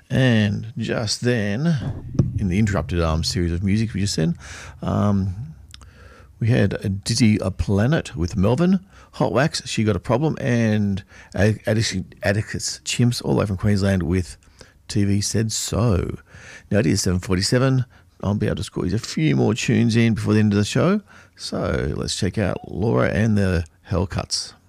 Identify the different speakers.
Speaker 1: And just then, in the interrupted series of music we just said, we had a Dizzy a Planet with Melvin, Hot Wax, She Got a Problem, and Atticus Chimps, all over from Queensland with TV Said So. Now it is 7:47. I'll be able to squeeze a few more tunes in before the end of the show. So let's check out Laura and the Hellcuts.